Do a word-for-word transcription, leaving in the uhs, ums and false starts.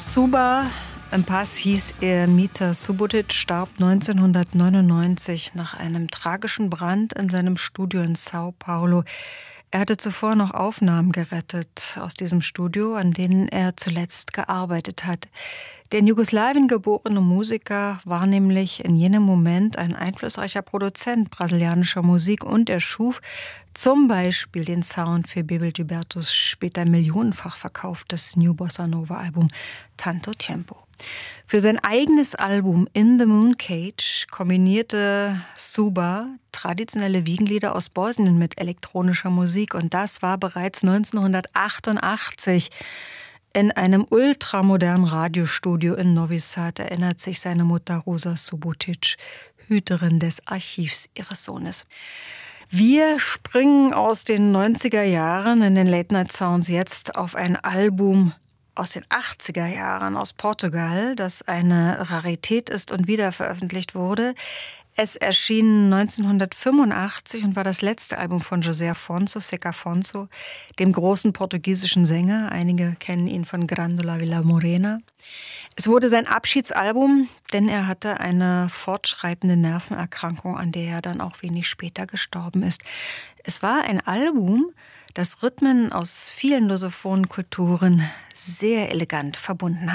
Suba Impasse hieß er. Mita Subotic starb neunzehnhundertneunundneunzig nach einem tragischen Brand in seinem Studio in Sao Paulo. Er hatte zuvor noch Aufnahmen gerettet aus diesem Studio, an denen er zuletzt gearbeitet hat. Der in Jugoslawien geborene Musiker war nämlich in jenem Moment ein einflussreicher Produzent brasilianischer Musik und er schuf zum Beispiel den Sound für Bebel Gilbertos später millionenfach verkauftes New Bossa Nova Album Tanto Tempo. Für sein eigenes Album In the Moon Cage kombinierte Suba traditionelle Wiegenlieder aus Bosnien mit elektronischer Musik und das war bereits neunzehnhundertachtundachtzig. In einem ultramodernen Radiostudio in Novi Sad erinnert sich seine Mutter Rosa Subotic, Hüterin des Archivs ihres Sohnes. Wir springen aus den neunziger Jahren in den Late Night Sounds jetzt auf ein Album aus den achtziger Jahren aus Portugal, das eine Rarität ist und wiederveröffentlicht wurde. Es erschien neunzehnhundertfünfundachtzig und war das letzte Album von José Afonso, Zeca Afonso, dem großen portugiesischen Sänger. Einige kennen ihn von Grândola Vila Morena. Es wurde sein Abschiedsalbum, denn er hatte eine fortschreitende Nervenerkrankung, an der er dann auch wenig später gestorben ist. Es war ein Album, das Rhythmen aus vielen lusophonen Kulturen sehr elegant verbunden hat.